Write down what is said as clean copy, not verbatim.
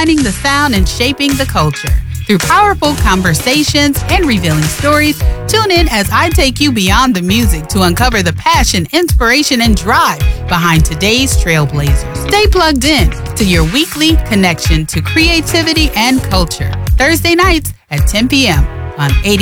redefining the sound and shaping the culture. Through powerful conversations and revealing stories, tune in as I take you beyond the music to uncover the passion, inspiration, and drive behind today's trailblazers. Stay plugged in to your weekly connection to creativity and culture. Thursday nights at 10 p.m. on 80.